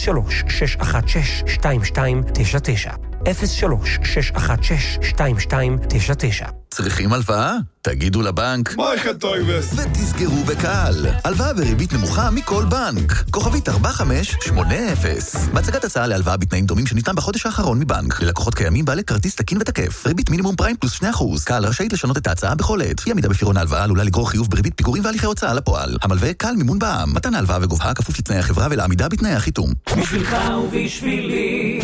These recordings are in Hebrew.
03-616-2299. צריכים הלוואה? תגידו לבנק מייכל טויבס ותסגרו בקל. הלוואה בריבית נמוכה מכל בנק. כוכבית 4580. בהצגת הצעה להלוואה בתנאים דומים שניתן בחודש האחרון מבנק. ללקוחות קיימים בעלי כרטיס תקין ותקף. ריבית מינימום פריים פלוס 2%. קל רשאית לשנות את ההצעה בכל עת. אי עמידה בפירעון ההלוואה עלולה לגרור חיוב בריבית פיגורים והליכי הוצאה לפועל. המלווה קל מימון בע"מ. מתן ההלוואה וגובהה כפוף לתנאי החברה ולעמידה בתנאי החיתום. בשבילך ובשבילי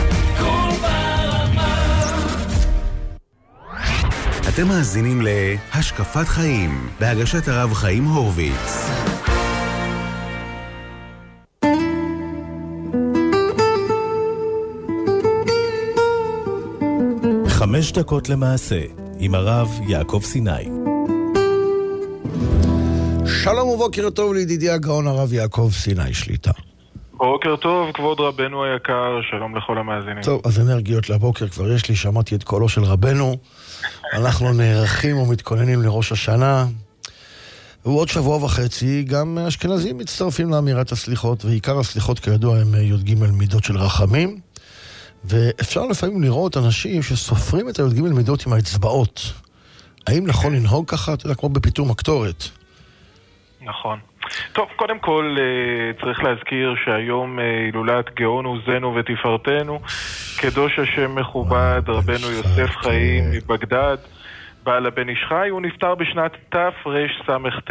אתם מאזינים להשקפת חיים, בהגשת הרב חיים הורוביץ. חמש דקות למעשה, עם הרב יעקב סיני. שלום ובוקר טוב לידידי הגאון הרב יעקב סיני שליטה. בוקר טוב, כבוד רבנו היקר, שלום לכל המאזינים. טוב, אז אנרגיות לבוקר כבר יש לי, שמעתי את קולו של רבנו. אנחנו נערכים ומתכוננים לראש השנה. ועוד שבוע וחצי גם אשכנזים מצטרפים לאמירת הסליחות, ועיקר הסליחות כידוע הם י"ג מידות של רחמים. ואפשר לפעמים לראות אנשים שסופרים את הי"ג מידות עם האצבעות. האם נכון לנהוג ככה? אתה יודע, כמו בפיתור מקטורת. נכון. טוב, קודם כל צריך להזכיר שהיום הילולת גאון עוזנו ותפארתנו, קדוש השם מכובד, רבנו יוסף חיים מבגדד, בעל הבן איש חי. הוא נפטר בשנת תרס"ט,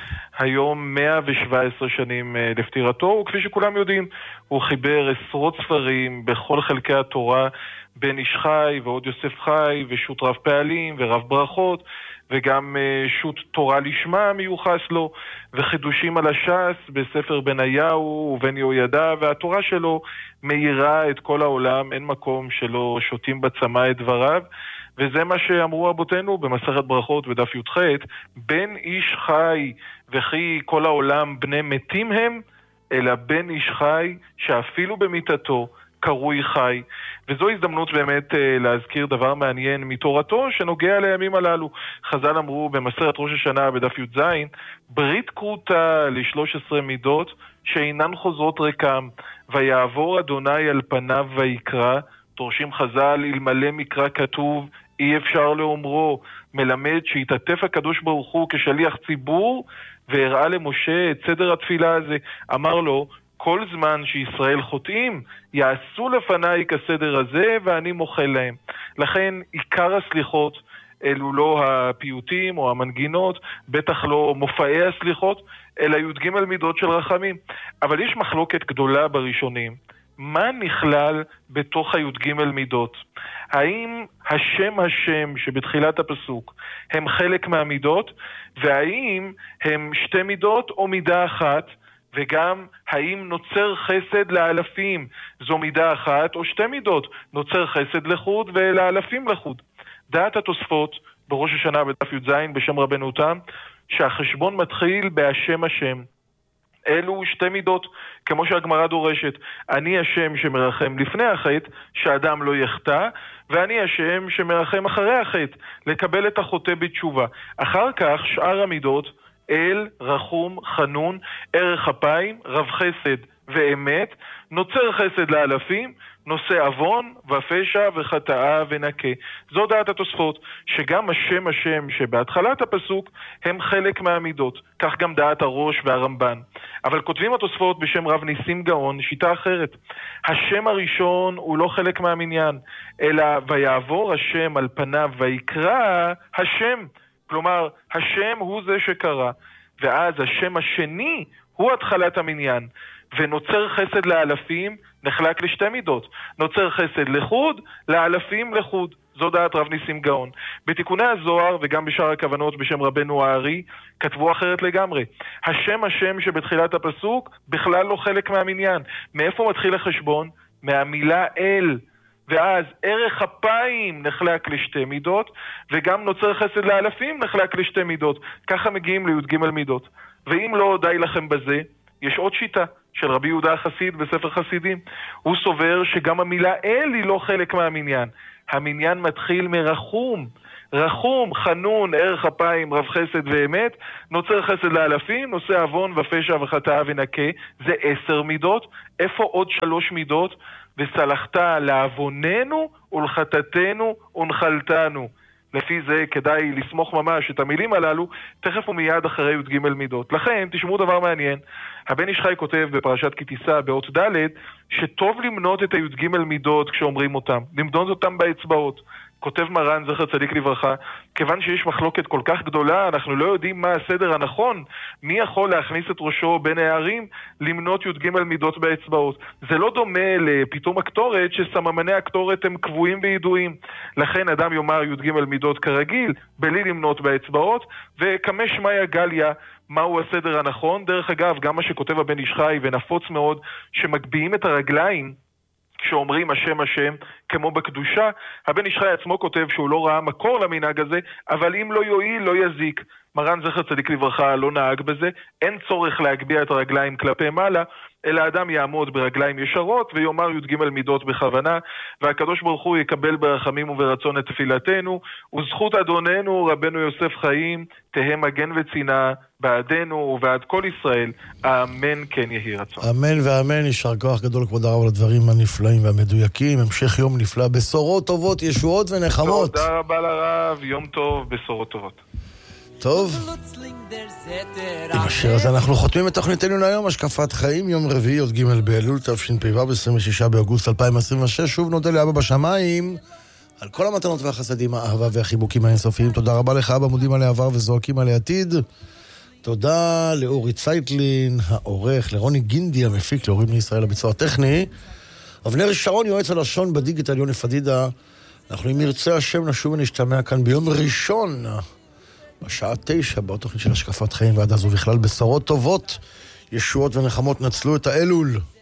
היום 117 שנים לפטירתו, וכפי שכולם יודעים, הוא חיבר עשרות ספרים בכל חלקי התורה, בן איש חי ועוד יוסף חי ושות רב פעלים ורב ברכות, וגם שות תורה לשמה מיוחס לו, וחידושים על הש"ס בספר בניהו ובן יהוידע, והתורה שלו מאירה את כל העולם, אין מקום שלא שותים בצמא את דבריו, וזה מה שאמרו רבותינו במסכת ברכות בדף י"ח, בן איש חי וכי כל העולם בני מתים הם, אלא בן איש חי שאפילו במיתתו קרוי חי. וזו הזדמנות באמת להזכיר דבר מעניין מתורתו שנוגע לימים הללו. חז"ל אמרו במסכת ראש השנה בדף י"ז, ברית כרותה ל13 מידות שאינן חוזרות ריקם, ויעבור אדוני על פניו ויקרא. תורשים חז"ל, אלמלא מקרא כתוב אי אפשר לאומרו, מלמד שהתעטף הקדוש ברוך הוא כשליח ציבור והראה למשה את סדר התפילה הזה. אמר לו, כל זמן שישראל חוטאים, יעשו לפניי כסדר הזה ואני מוחל להם. לכן עיקר הסליחות אלו לא הפיוטים או המנגינות, בטח לא מופעי הסליחות, אלא י"ג מידות של רחמים. אבל יש מחלוקת גדולה בראשונים. מה נכלל בתוך הי"ג מידות? האם השם שבתחילת הפסוק הם חלק מהמידות, והאם הם שתי מידות או מידה אחת? וגם האם נוצר חסד לאלפים זו מידה אחת או שתי מידות, נוצר חסד לחוד ולאלפים לחוד. דעת התוספות בראש השנה בדף י"ז בשם רבנו תם, שהחשבון מתחיל בהשם השם. אלו שתי מידות, כמו שהגמרא דורשת, אני השם שמרחם לפני החטא, שאדם לא יחטא, ואני השם שמרחם אחרי החטא, לקבל את החוטא בתשובה. אחר כך שאר המידות, אל, רחום, חנון, ערך אפיים, רב חסד ואמת, נוצר חסד לאלפים, נושא אבון ופשע וחטאה ונקה. זו דעת התוספות, שגם השם שבהתחלת הפסוק הם חלק מהמידות, כך גם דעת הראש והרמב"ן. אבל כותבים התוספות בשם רב ניסים גאון שיטה אחרת. השם הראשון הוא לא חלק מהמניין, אלא ויעבור השם על פניו ויקרא השם. כלומר, השם הוא זה שקרא, ואז השם השני הוא התחלת המניין, ונוצר חסד לאלפים נחלק לשתי מידות, נוצר חסד לחוד, לאלפים לחוד. זו דעת רב ניסים גאון. בתיקוני הזוהר וגם בשאר הכוונות בשם רבנו הארי כתבו אחרת לגמרי. השם שבתחילת הפסוק בכלל לא חלק מהמניין. מאיפה מתחיל החשבון? מהמילה אל. ואז ערך אפיים נחלק לשתי מידות, וגם נוצר חסד לאלפים נחלק לשתי מידות. ככה מגיעים לי"ג מידות. ואם לא די לכם בזה, יש עוד שיטה של רבי יהודה החסיד בספר חסידים. הוא סובר שגם המילה אל היא לא חלק מהמניין. המניין מתחיל מרחום. רחום, חנון, ערך אפיים, רב חסד ואמת, נוצר חסד לאלפים, נושא עוון ופשע וחטאה ונקה, זה 10 מידות. איפה עוד 3 מידות? וסלחת לעווננו ולחטאתנו ונחלתנו. לפי זה כדאי לסמוך ממש את המילים הללו, תכף ומיד אחרי י"ג מידות. לכן, תשמעו דבר מעניין, הבן איש חי כותב בפרשת כי תישא באות ד' שטוב למנות את הי"ג מידות כשאומרים אותם, למנות אותם באצבעות. כותב מרן זכר צדיק לברכה, כיוון שיש מחלוקת כל כך גדולה, אנחנו לא יודעים מה הסדר הנכון, מי יכול להכניס את ראשו בין הערים, למנות י"ג מידות באצבעות. זה לא דומה לפתאום הקטורת, שסממני הקטורת הם קבועים וידועים. לכן אדם יאמר י"ג מידות כרגיל, בלי למנות באצבעות, וכמה שמיה גליה, מהו הסדר הנכון. דרך אגב, גם מה שכותב הבן איש חי ונפוץ מאוד, שמגביעים את הרגליים, כשאומרים השם השם, כמו בקדושה, הבן איש חי עצמו כותב שהוא לא ראה מקור למנהג הזה, אבל אם לא יועיל, לא יזיק. מרן זכר צדיק לברכה לא נהג בזה, אין צורך להגביע את הרגליים כלפי מעלה, אלא אדם יעמוד ברגליים ישרות ויאמר י"ג מידות בכוונה, והקדוש ברוך הוא יקבל ברחמים וברצון את תפילתנו, וזכות אדוננו רבנו יוסף חיים תהא מגן וצינה בעדנו ובעד כל ישראל, אמן כן יהי רצון. אמן ואמן, יישר כוח גדול כבוד הרב על הדברים הנפלאים והמדויקים. המשך יום נפלא, בשורות טובות, ישועות ונחמות. תודה רבה לרב, יום טוב, בשורות טובות. טוב, עם השיר הזה אנחנו חותמים את תוכניתנו להיום, השקפת חיים, יום רביעי, י"ג באלול, תשפ"ו, 26 באוגוסט 2026. שוב נודה לאבא בשמיים על כל המתנות והחסדים, האהבה והחיבוקים האינסופיים. תודה רבה לך אבא, מודים על העבר וזועקים על העתיד. תודה לאורי צייטלין העורך, לרוני גינדי המפיק, להורים לישראל הביצוע הטכני, אבנר שרון יועץ הלשון בדיגיטל, יוני פדידה. אנחנו אם ירצה השם נשוב ונשתמע כאן ביום ראשון בשעה 9 בתוכנית של השקפת חיים, ועד אז ובכלל בשורות טובות, ישועות ונחמות. נצלו את האלול.